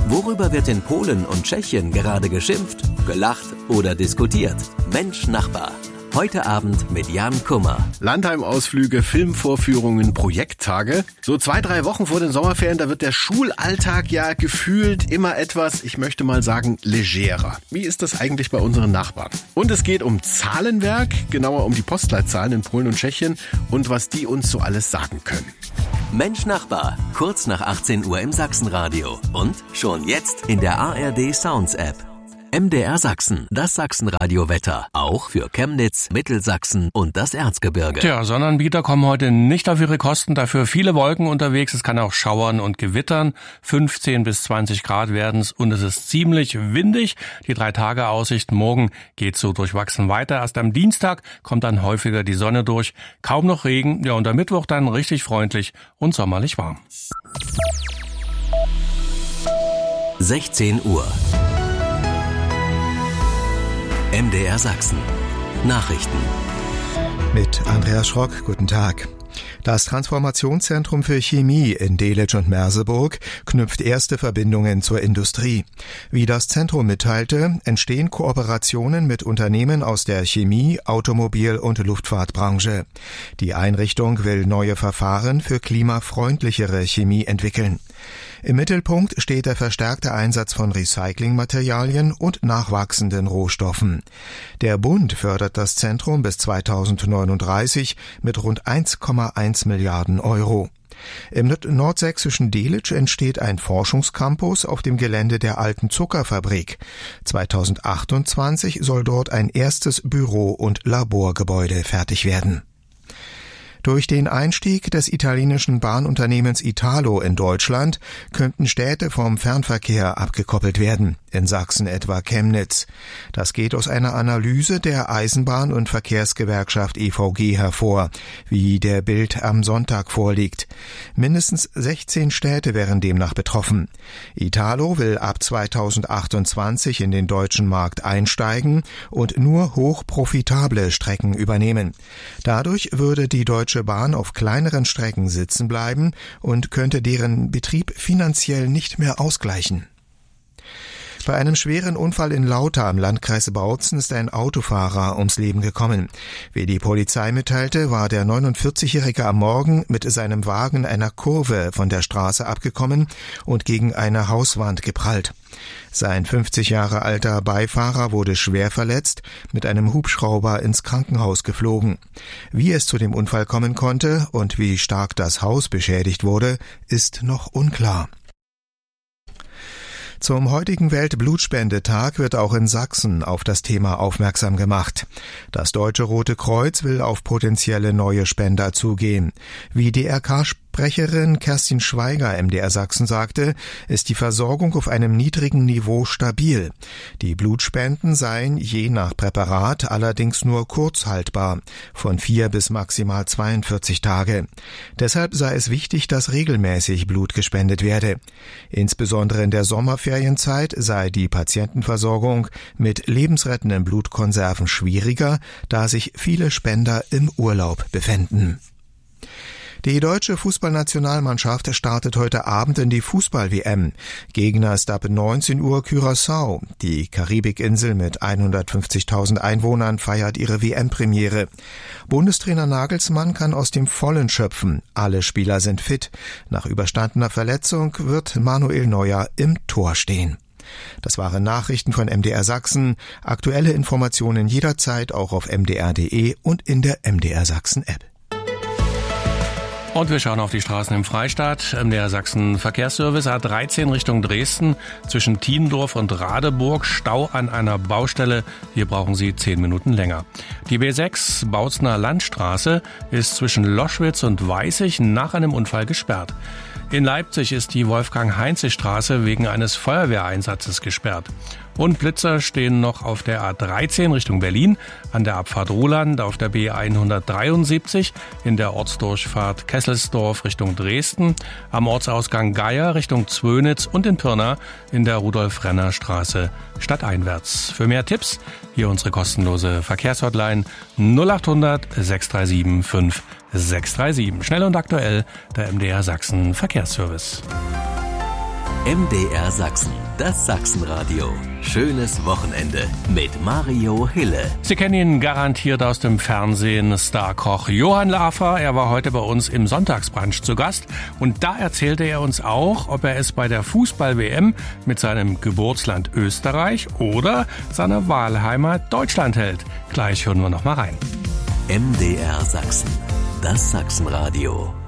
Worüber wird in Polen und Tschechien gerade geschimpft, gelacht oder diskutiert? Mensch Nachbar. Heute Abend mit Jan Kummer. Landheim-Ausflüge, Filmvorführungen, Projekttage. So 2-3 Wochen vor den Sommerferien, da wird der Schulalltag ja gefühlt immer etwas, ich möchte mal sagen, legerer. Wie ist das eigentlich bei unseren Nachbarn? Und es geht um Zahlenwerk, genauer um die Postleitzahlen in Polen und Tschechien und was die uns so alles sagen können. Mensch Nachbar, kurz nach 18 Uhr im Sachsenradio und schon jetzt in der ARD Sounds App. MDR Sachsen, das Sachsenradiowetter, auch für Chemnitz, Mittelsachsen und das Erzgebirge. Tja, Sonnenanbieter kommen heute nicht auf ihre Kosten, dafür viele Wolken unterwegs, es kann auch schauern und gewittern, 15 bis 20 Grad werden's und es ist ziemlich windig. Die 3-Tage-Aussicht morgen geht so durchwachsen weiter, erst am Dienstag kommt dann häufiger die Sonne durch, kaum noch Regen, ja und am Mittwoch dann richtig freundlich und sommerlich warm. 16 Uhr. MDR Sachsen. Nachrichten. Mit Andreas Schrock, guten Tag. Das Transformationszentrum für Chemie in Delitzsch und Merseburg knüpft erste Verbindungen zur Industrie. Wie das Zentrum mitteilte, entstehen Kooperationen mit Unternehmen aus der Chemie-, Automobil- und Luftfahrtbranche. Die Einrichtung will neue Verfahren für klimafreundlichere Chemie entwickeln. Im Mittelpunkt steht der verstärkte Einsatz von Recyclingmaterialien und nachwachsenden Rohstoffen. Der Bund fördert das Zentrum bis 2039 mit rund 1,1 Milliarden Euro. Im nordsächsischen Delitzsch entsteht ein Forschungscampus auf dem Gelände der alten Zuckerfabrik. 2028 soll dort ein erstes Büro- und Laborgebäude fertig werden. Durch den Einstieg des italienischen Bahnunternehmens Italo in Deutschland könnten Städte vom Fernverkehr abgekoppelt werden, in Sachsen etwa Chemnitz. Das geht aus einer Analyse der Eisenbahn- und Verkehrsgewerkschaft EVG hervor, wie der Bild am Sonntag vorliegt. Mindestens 16 Städte wären demnach betroffen. Italo will ab 2028 in den deutschen Markt einsteigen und nur hochprofitable Strecken übernehmen. Dadurch würde die Deutsche Bahn auf kleineren Strecken sitzen bleiben und könnte deren Betrieb finanziell nicht mehr ausgleichen. Bei einem schweren Unfall in Lauter im Landkreis Bautzen ist ein Autofahrer ums Leben gekommen. Wie die Polizei mitteilte, war der 49-Jährige am Morgen mit seinem Wagen einer Kurve von der Straße abgekommen und gegen eine Hauswand geprallt. Sein 50 Jahre alter Beifahrer wurde schwer verletzt, mit einem Hubschrauber ins Krankenhaus geflogen. Wie es zu dem Unfall kommen konnte und wie stark das Haus beschädigt wurde, ist noch unklar. Zum heutigen Weltblutspendetag wird auch in Sachsen auf das Thema aufmerksam gemacht. Das Deutsche Rote Kreuz will auf potenzielle neue Spender zugehen. Wie DRK-Sprecherin Kerstin Schweiger MDR Sachsen sagte, ist die Versorgung auf einem niedrigen Niveau stabil. Die Blutspenden seien je nach Präparat allerdings nur kurz haltbar, von 4 bis maximal 42 Tage. Deshalb sei es wichtig, dass regelmäßig Blut gespendet werde. Insbesondere in der Sommerferienzeit sei die Patientenversorgung mit lebensrettenden Blutkonserven schwieriger, da sich viele Spender im Urlaub befänden. Die deutsche Fußballnationalmannschaft startet heute Abend in die Fußball-WM. Gegner ist ab 19 Uhr Curaçao. Die Karibikinsel mit 150.000 Einwohnern feiert ihre WM-Premiere. Bundestrainer Nagelsmann kann aus dem Vollen schöpfen. Alle Spieler sind fit. Nach überstandener Verletzung wird Manuel Neuer im Tor stehen. Das waren Nachrichten von MDR Sachsen. Aktuelle Informationen jederzeit auch auf mdr.de und in der MDR Sachsen-App. Und wir schauen auf die Straßen im Freistaat. Der Sachsen-Verkehrsservice A13 Richtung Dresden zwischen Tiendorf und Radeburg. Stau an einer Baustelle. Hier brauchen Sie 10 Minuten länger. Die B6 Bautzener Landstraße ist zwischen Loschwitz und Weißig nach einem Unfall gesperrt. In Leipzig ist die Wolfgang-Heinze-Straße wegen eines Feuerwehreinsatzes gesperrt. Und Blitzer stehen noch auf der A13 Richtung Berlin, an der Abfahrt Ruhland, auf der B173, in der Ortsdurchfahrt Kesselsdorf Richtung Dresden, am Ortsausgang Geier Richtung Zwönitz und in Pirna in der Rudolf-Renner-Straße stadteinwärts. Für mehr Tipps hier unsere kostenlose Verkehrshotline 0800 637 5637. Schnell und aktuell der MDR Sachsen Verkehrsservice. MDR Sachsen, das Sachsenradio. Schönes Wochenende mit Mario Hille. Sie kennen ihn garantiert aus dem Fernsehen, Starkoch Johann Lafer. Er war heute bei uns im Sonntagsbrunch zu Gast. Und da erzählte er uns auch, ob er es bei der Fußball-WM mit seinem Geburtsland Österreich oder seiner Wahlheimat Deutschland hält. Gleich hören wir noch mal rein. MDR Sachsen, das Sachsenradio.